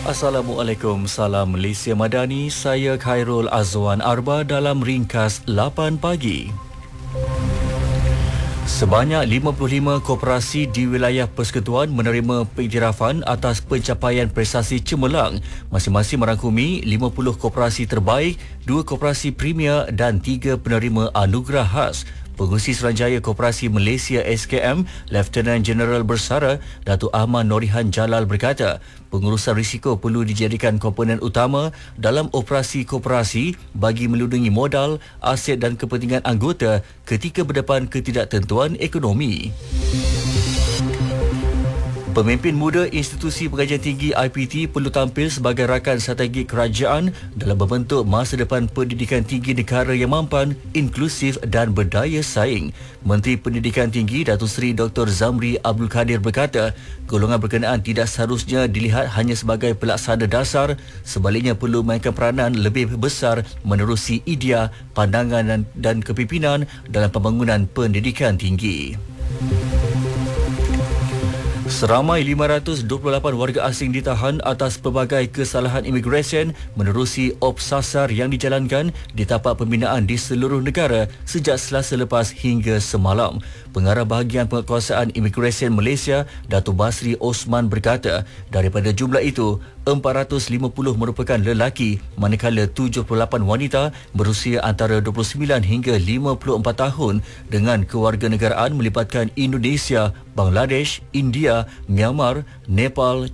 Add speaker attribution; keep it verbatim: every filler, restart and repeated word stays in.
Speaker 1: Assalamualaikum, salam Malaysia Madani. Saya Khairul Azwan Arba dalam ringkas lapan pagi. Sebanyak lima puluh lima koperasi di wilayah Persekutuan menerima pengiktirafan atas pencapaian prestasi cemerlang. Masing-masing merangkumi lima puluh koperasi terbaik, dua koperasi premier dan tiga penerima anugerah khas. Pengurusi Suruhanjaya Koperasi Malaysia S K M, Lieutenant General Bersara, Datuk Ahmad Norihan Jalal berkata, pengurusan risiko perlu dijadikan komponen utama dalam operasi koperasi bagi melindungi modal, aset dan kepentingan anggota ketika berdepan ketidaktentuan ekonomi. Pemimpin muda Institusi Pengajian Tinggi I P T perlu tampil sebagai rakan strategi kerajaan dalam membentuk masa depan pendidikan tinggi negara yang mampan, inklusif dan berdaya saing. Menteri Pendidikan Tinggi Datuk Seri Doktor Zamri Abdul Kadir berkata, golongan berkenaan tidak seharusnya dilihat hanya sebagai pelaksana dasar, sebaliknya perlu mainkan peranan lebih besar menerusi idea, pandangan dan, dan kepimpinan dalam pembangunan pendidikan tinggi. Seramai lima ratus dua puluh lapan warga asing ditahan atas pelbagai kesalahan imigresen menerusi op sasar yang dijalankan di tapak pembinaan di seluruh negara sejak Selasa lepas hingga semalam. Pengarah Bahagian Penguatkuasaan Imigresen Malaysia, Datuk Basri Osman berkata, daripada jumlah itu, empat ratus lima puluh merupakan lelaki manakala tujuh puluh lapan wanita berusia antara dua puluh sembilan hingga lima puluh empat tahun dengan kewarganegaraan melibatkan Indonesia, Bangladesh, India, Myanmar, Nepal,